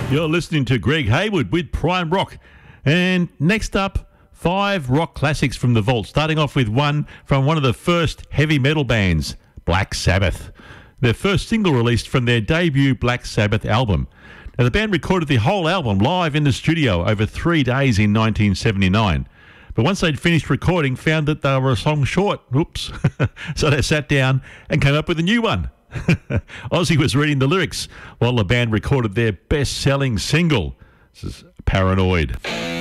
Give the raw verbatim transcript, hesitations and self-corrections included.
You're listening to Greg Hayward with Prime Rock. And next up, five rock classics from the vault, starting off with one from one of the first heavy metal bands, Black Sabbath. Their first single released from their debut Black Sabbath album. Now, the band recorded the whole album live in the studio over three days in nineteen seventy-nine. But once they'd finished recording, found that they were a song short. Oops. So they sat down and came up with a new one. Ozzy was reading the lyrics while the band recorded their best-selling single. This is Paranoid.